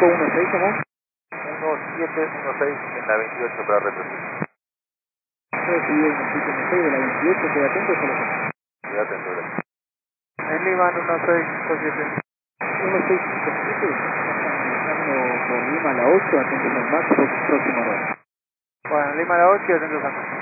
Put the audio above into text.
1716 somos. 1716 en la 28 para repetir. Recibido 1716 de la 28, queda atento, solo Queda atento, gracias. En Lima 1657. 1657, están manejando por Lima a la 8, atentos al máximo, próximo 9. Bueno, Lima a la 8 y atentos al máximo.